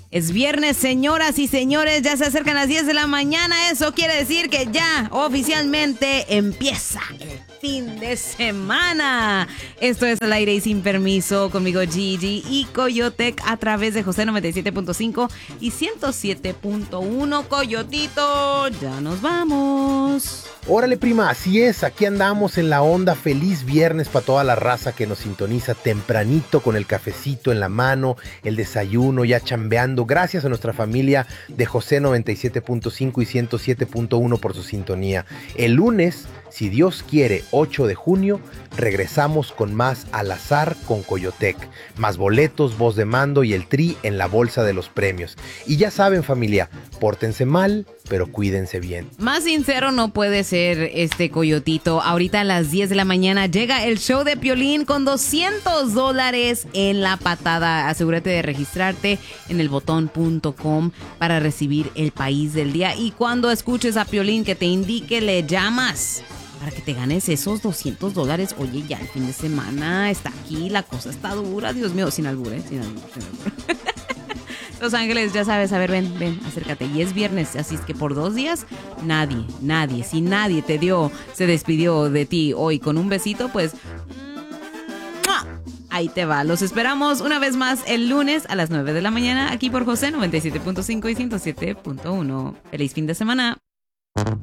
Es viernes, señoras y señores, ya se acercan las 10 de la mañana. Eso quiere decir que ya oficialmente empieza el fin de semana. Esto es Al Aire y Sin Permiso, conmigo Gigi y Coyotec a través de José 97.5 y 107.1. Coyotito, ya nos vamos. Órale, prima, así es, aquí andamos en la onda. Feliz viernes para toda la raza que nos sintoniza tempranito con el cafecito en la mano, el desayuno, ya chambeando. Gracias a nuestra familia de José 97.5 y 107.1 por su sintonía. El lunes, si Dios quiere, 8 de junio, regresamos con más Al Azar con Coyotec. Más boletos, voz de mando y el tri en la bolsa de los premios. Y ya saben, familia, pórtense mal, pero cuídense bien. Más sincero no puede ser este Coyotito. Ahorita a las 10 de la mañana llega el show de Piolín con $200 en la patada. Asegúrate de registrarte en elbotón.com para recibir el país del día. Y cuando escuches a Piolín que te indique, le llamas para que te ganes esos $200. Oye, ya el fin de semana está aquí, la cosa está dura. Dios mío, sin albur, sin albur. Los Ángeles, ya sabes, a ver, ven, acércate. Y es viernes, así es que por 2 días, si nadie se despidió de ti hoy con un besito, pues ¡mua! Ahí te va. Los esperamos una vez más el lunes a las 9 de la mañana aquí por José 97.5 y 107.1. Feliz fin de semana.